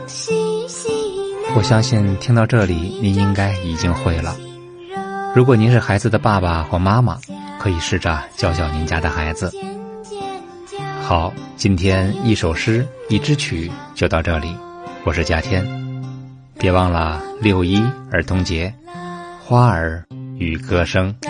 我相信听到这里您应该已经会了。如果您是孩子的爸爸或妈妈，可以试着教教您家的孩子。好，今天一首诗一支曲就到这里，我是嘉天。别忘了6·1儿童节，花儿与歌声。